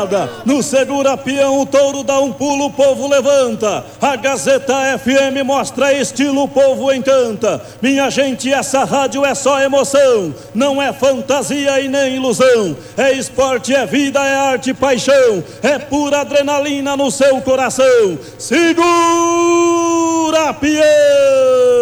arrancada. No segura peão, o touro dá um pulo, o povo levanta. A Gazeta FM mostra estilo, o povo encanta. Minha gente, essa rádio é só emoção. Não é fantasia e nem ilusão. É esporte, é vida, é arte e paixão. É pura adrenalina no seu coração. Segura peão!